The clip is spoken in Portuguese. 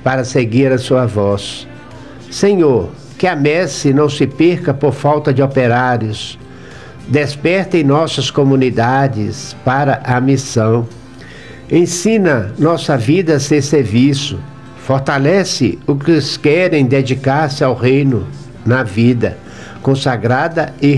para seguir a sua voz. Senhor, que a messe não se perca por falta de operários. Desperta em nossas comunidades para a missão. Ensina nossa vida a ser serviço. Fortalece os que querem dedicar-se ao reino na vida consagrada e